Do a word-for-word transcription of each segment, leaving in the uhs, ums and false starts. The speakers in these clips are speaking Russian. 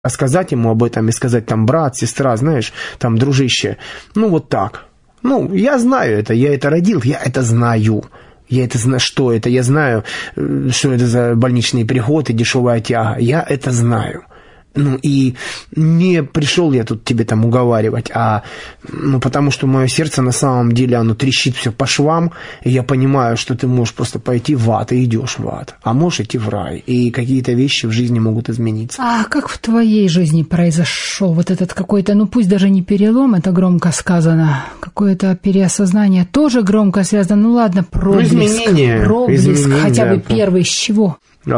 А сказать ему об этом и сказать там брат, сестра, знаешь, там дружище, ну вот так. Ну, я знаю это, я это родил, я это знаю. Я это знаю, что это, я знаю, что это за больничный приход и дешевая тяга. Я это знаю. Ну, и не пришел я тут тебе там уговаривать, а ну, потому что мое сердце на самом деле, оно трещит все по швам, и я понимаю, что ты можешь просто пойти в ад, и идешь в ад, а можешь идти в рай, и какие-то вещи в жизни могут измениться. А как в твоей жизни произошел вот этот какой-то, ну пусть даже не перелом, это громко сказано, какое-то переосознание, тоже громко связано, ну ладно, проблеск, ну, изменения, проблеск, изменения, хотя бы да. первый, с чего?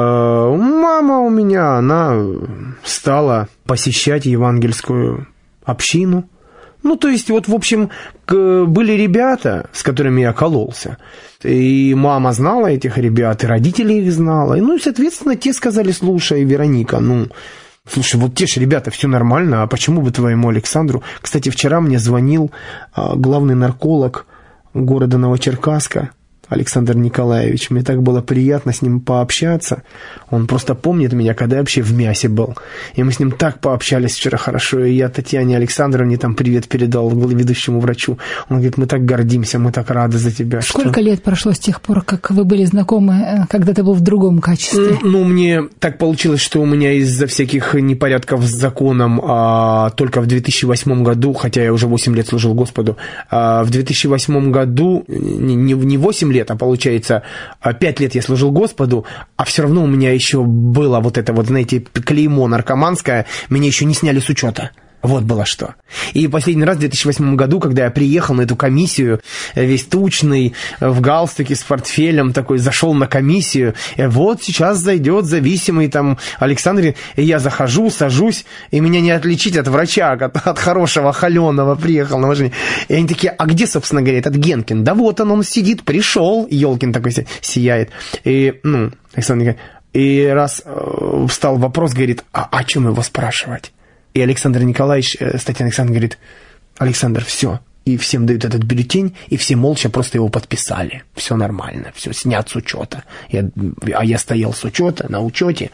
Мама у меня, она стала посещать евангельскую общину. Ну, то есть, вот, в общем, были ребята, с которыми я кололся. И мама знала этих ребят, и родители их знала. И, ну, и, соответственно, те сказали, слушай, Вероника, ну, слушай, вот те же ребята, все нормально, а почему бы твоему Александру... Кстати, вчера мне звонил главный нарколог города Новочеркасска, Александр Николаевич, мне так было приятно с ним пообщаться. Он просто помнит меня, когда я вообще в мясе был. И мы с ним так пообщались вчера хорошо. И я Татьяне Александровне там привет передал, ведущему врачу. Он говорит, мы так гордимся, мы так рады за тебя. Сколько что... лет прошло с тех пор, как вы были знакомы, когда ты был в другом качестве? Ну, мне так получилось, что у меня из-за всяких непорядков с законом а, только в две тысячи восьмом году, хотя я уже восемь лет служил Господу, а, в две тысячи восьмом году, не, не восемь лет, а получается, пять лет я служил Господу, а все равно у меня еще было вот это вот, знаете, клеймо наркоманское, меня еще не сняли с учета. Вот было что. И последний раз в две тысячи восьмом году, когда я приехал на эту комиссию, весь тучный, в галстуке, с портфелем такой, зашел на комиссию, и вот сейчас зайдет зависимый там Александр, и я захожу, сажусь, и меня не отличить от врача, от, от хорошего, холеного, приехал на машине. И они такие, а где, собственно говоря, этот Генкин? Да вот он, он сидит, пришел, Ёлкин такой сияет. И, ну, Александр говорит, и раз э, встал вопрос, говорит, а о чем его спрашивать? И Александр Николаевич, Татьяна Александровна говорит, Александр, все. И всем дают этот бюллетень, и все молча просто его подписали. Все нормально, все снят с учета. Я, а я стоял с учета, на учете.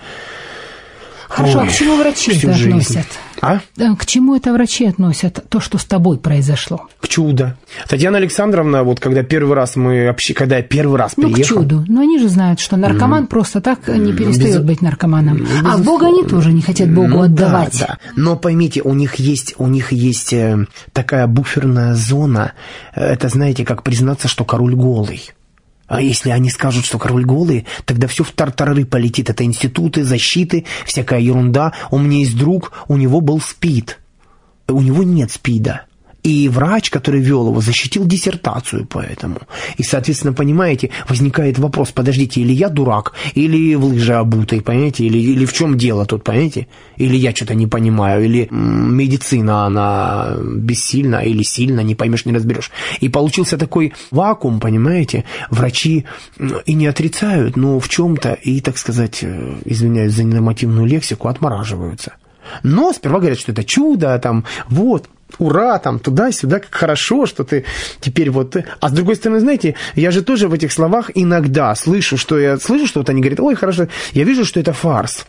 Хорошо, Ой, а к чему врачи это жизнь. относят? А? К чему это врачи относят, то, что с тобой произошло? К чуду. Татьяна Александровна, вот когда первый раз мы вообще, когда я первый раз ну, приехал... Ну, к чуду. Но они же знают, что наркоман mm. просто так не перестает Без... быть наркоманом. Без... А Бога они тоже не хотят Богу ну, отдавать. Да, да. Но поймите, у них есть, у них есть такая буферная зона. Это, знаете, как признаться, что король голый. А если они скажут, что король голый, тогда все в тартарары полетит. Это институты, защиты, всякая ерунда. У меня есть друг, у него был СПИД. У него нет СПИДа. И врач, который вел его, защитил диссертацию по этому. И, соответственно, понимаете, возникает вопрос, подождите, или я дурак, или в лыжи обутый, понимаете, или, или в чем дело тут, понимаете? Или я что-то не понимаю, или м- медицина, она бессильна, или сильна, не поймешь, не разберешь. И получился такой вакуум, понимаете, врачи и не отрицают, но в чем-то, и, так сказать, извиняюсь за ненормативную лексику, отмораживаются. Но сперва говорят, что это чудо, там, вот, ура, там, туда-сюда, как хорошо, что ты теперь вот... А с другой стороны, знаете, я же тоже в этих словах иногда слышу, что я слышу, что вот они говорят, ой, хорошо, я вижу, что это фарс.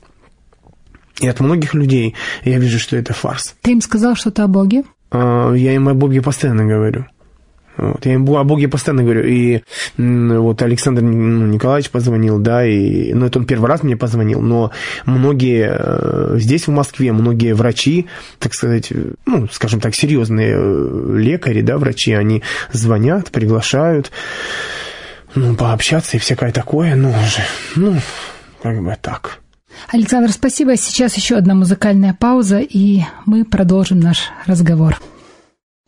И от многих людей я вижу, что это фарс. Ты им сказал что-то о Боге? А, я им о Боге постоянно говорю. Вот, я им о Боге постоянно говорю. И вот Александр Николаевич позвонил, да, и, ну, это он первый раз мне позвонил, но многие здесь, в Москве, многие врачи, так сказать, ну, скажем так, серьезные лекари, да, врачи, они звонят, приглашают, ну, пообщаться и всякое такое, ну, уже, ну, как бы так. Александр, спасибо. Сейчас еще одна музыкальная пауза, и мы продолжим наш разговор.